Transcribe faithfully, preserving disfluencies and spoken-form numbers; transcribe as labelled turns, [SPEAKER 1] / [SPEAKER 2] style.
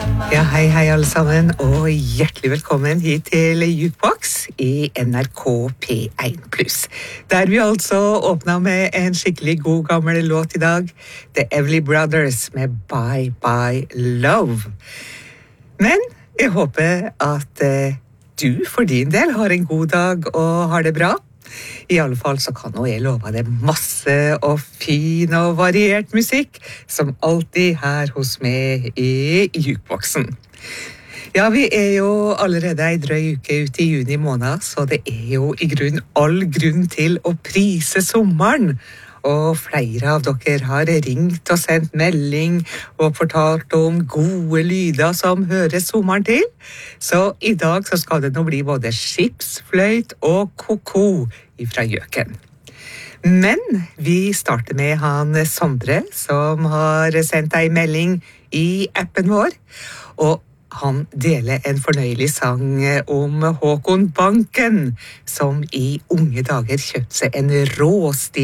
[SPEAKER 1] Ja, hei, hei alle sammen, og hjertelig velkommen hit til Jukebox i N R K P én pluss. Der vi altså åpnet med en skikkelig god gammel låt i dag, The Everly Brothers med Bye Bye Love. Men jeg håper at eh, du for din del har en god dag og har det bra. I alle fall så kan nå jeg love deg masse og fin og variert musikk, som alltid her hos meg i Jukeboxen. Ja, vi er jo allerede en drøy uke ute i juni måned, så det er jo i grunn all grunn til å prise sommeren. Og flere av dere har ringt og sendt melding og fortalt om gode lyder som hører sommeren til. Så i dag så skal det nå bli både skipsfløyt og koko ifra Gjøken. Men vi starter med han Sondre, som har sendt en melding i appen vår, og han deler en fornøyelig sang om Håkon Banken, som i unge dager kjøpte seg en råstil